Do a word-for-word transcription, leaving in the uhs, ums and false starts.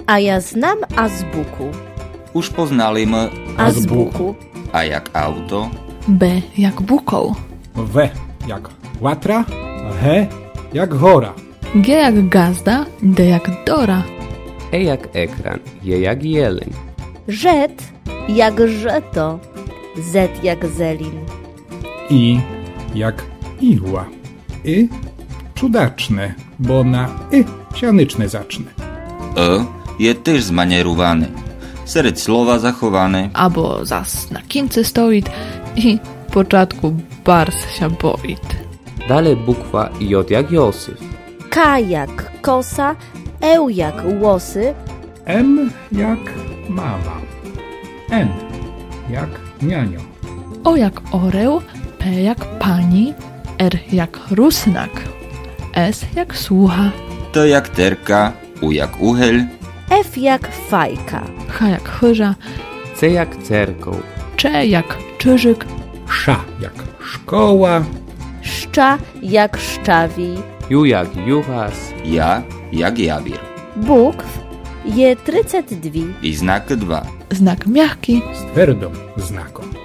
A ja znam azbuku. Už poznali m Azbuku. A jak auto? B jak bukoł. W jak łatra, H jak hora. G jak gazda, D jak dora. E jak ekran, J jak jeleń. Rzet jak żeto. Z jak zelin. I jak igła. Y cudaczne, bo na y sianyczne zacznę. E je też zmanierowany. Серед слова заховане. Albo zas na kince stoit i w początku bars się boit. Dalej bukwa J jak Józef. K jak kosa. E jak łosy. M jak mama. N jak nianio. O jak oreł, P jak pani, R jak rusnak, S jak słucha, T jak terka, U jak uchyl, F jak fajka. H jak chyża, C jak cerkoł. Cze jak czyżyk, Sza jak szkoła. Szcza jak szczawij. Ju jak juchas. ja jak jabir. Bukw je trzydzieści dwa. I znak dwa. znak miachki, Z twardą znaką.